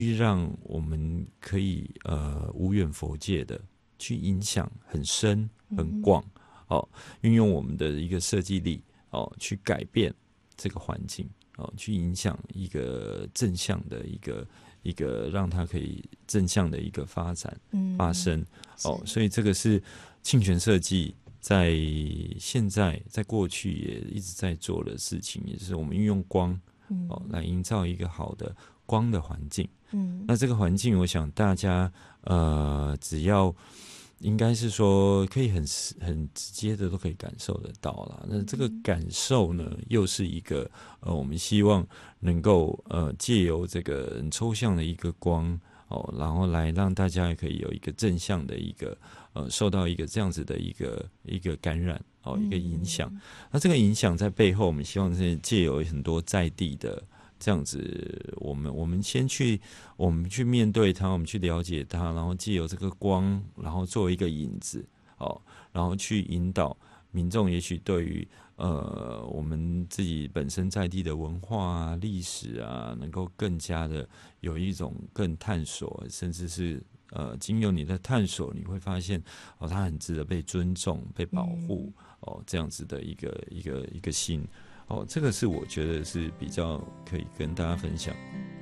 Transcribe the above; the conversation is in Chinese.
让我们可以无远弗届的去影响很深很广，运用我们的一个设计力，去改变这个环境，去影响一个正向的一个让它可以正向的一个发展发生，所以这个是沁泉设计在现在在过去也一直在做的事情，也就是我们运用光来营造一个好的光的环境。那这个环境我想大家只要应该是说可以很直接的都可以感受得到啦。那这个感受呢，又是一个我们希望能够借由这个很抽象的一个光然后来让大家也可以有一个正向的一个受到一个这样子的一个感染一个影响。那这个影响在背后，我们希望是借由很多在地的这样子，我们先去面对它，我们去了解它，然后借由这个光，然后作为一个引子，然后去引导民众，也许对于我们自己本身在地的文化啊、历史啊，能够更加的有一种更探索，甚至是经由你的探索，你会发现它很值得被尊重、被保护这样子的一个心。这个是我觉得是比较可以跟大家分享。